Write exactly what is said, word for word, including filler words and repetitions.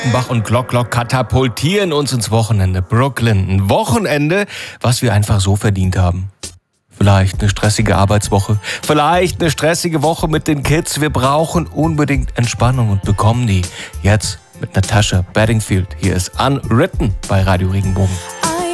Bach und Glock Glock katapultieren uns ins Wochenende. Brooklyn, ein Wochenende, was wir einfach so verdient haben. Vielleicht eine stressige Arbeitswoche, vielleicht eine stressige Woche mit den Kids. Wir brauchen unbedingt Entspannung und bekommen die jetzt mit Natasha Bedingfield. Hier ist Unwritten bei Radio Regenbogen.